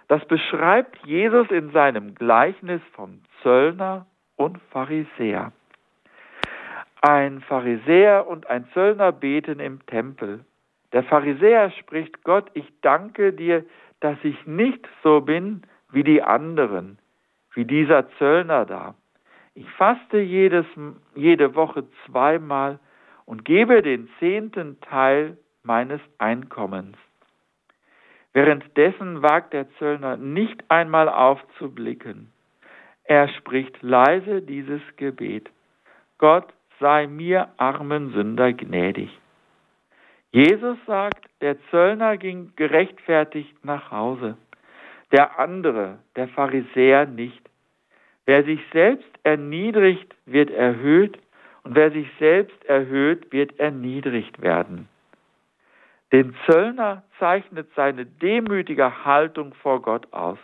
Das beschreibt Jesus in seinem Gleichnis vom Zöllner und Pharisäer. Ein Pharisäer und ein Zöllner beten im Tempel. Der Pharisäer spricht: Gott, ich danke dir, dass ich nicht so bin wie die anderen, wie dieser Zöllner da. Ich faste jede Woche 2-mal und gebe den 10. Teil meines Einkommens. Währenddessen wagt der Zöllner nicht einmal aufzublicken. Er spricht leise dieses Gebet: Gott, sei mir armen Sünder gnädig. Jesus sagt, der Zöllner ging gerechtfertigt nach Hause, der andere, der Pharisäer, nicht. Wer sich selbst erniedrigt, wird erhöht, und wer sich selbst erhöht, wird erniedrigt werden. Den Zöllner zeichnet seine demütige Haltung vor Gott aus.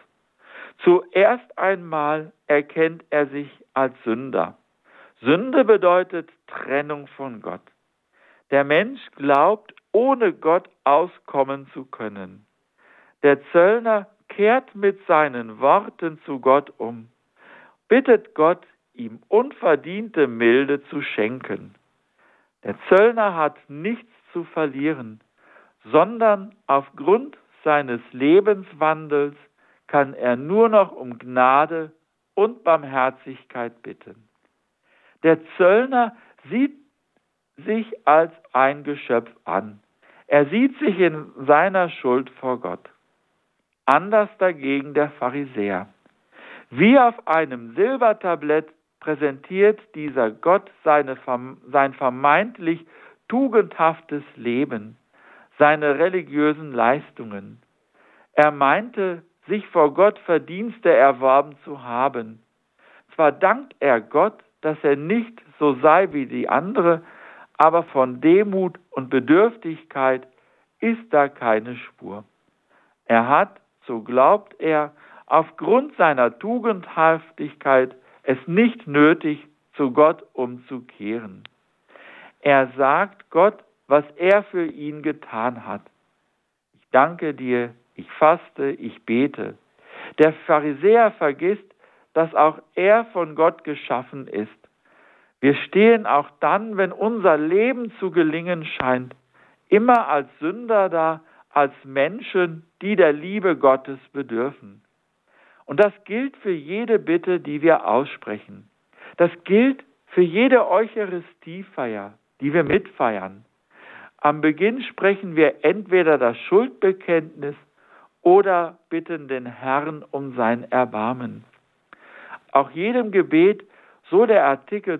Zuerst einmal erkennt er sich als Sünder. Sünde bedeutet Trennung von Gott. Der Mensch glaubt, ohne Gott auskommen zu können. Der Zöllner kehrt mit seinen Worten zu Gott um, bittet Gott, ihm unverdiente Milde zu schenken. Der Zöllner hat nichts zu verlieren, sondern aufgrund seines Lebenswandels kann er nur noch um Gnade und Barmherzigkeit bitten. Der Zöllner sieht sich als ein Geschöpf an. Er sieht sich in seiner Schuld vor Gott. Anders dagegen der Pharisäer. Wie auf einem Silbertablett präsentiert dieser Gott sein vermeintlich tugendhaftes Leben, seine religiösen Leistungen. Er meinte, sich vor Gott Verdienste erworben zu haben. Zwar dankt er Gott, dass er nicht so sei wie die andere, aber von Demut und Bedürftigkeit ist da keine Spur. Er hat, so glaubt er, aufgrund seiner Tugendhaftigkeit es nicht nötig, zu Gott umzukehren. Er sagt Gott, was er für ihn getan hat. Ich danke dir, ich faste, ich bete. Der Pharisäer vergisst, dass auch er von Gott geschaffen ist. Wir stehen auch dann, wenn unser Leben zu gelingen scheint, immer als Sünder da, als Menschen, die der Liebe Gottes bedürfen. Und das gilt für jede Bitte, die wir aussprechen. Das gilt für jede Eucharistiefeier, die wir mitfeiern. Am Beginn sprechen wir entweder das Schuldbekenntnis oder bitten den Herrn um sein Erbarmen. Auch jedem Gebet, so der Artikel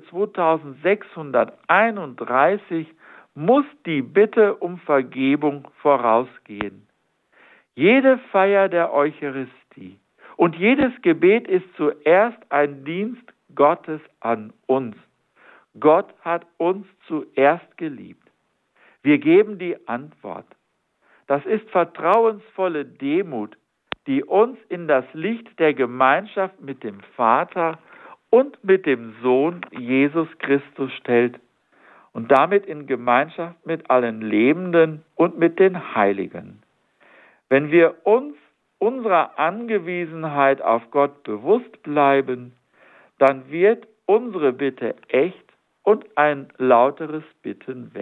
2631, muss die Bitte um Vergebung vorausgehen. Jede Feier der Eucharistie und jedes Gebet ist zuerst ein Dienst Gottes an uns. Gott hat uns zuerst geliebt. Wir geben die Antwort. Das ist vertrauensvolle Demut, die uns in das Licht der Gemeinschaft mit dem Vater und mit dem Sohn Jesus Christus stellt und damit in Gemeinschaft mit allen Lebenden und mit den Heiligen. Wenn wir uns unserer Angewiesenheit auf Gott bewusst bleiben, dann wird unsere Bitte echt und ein lauteres Bitten werden.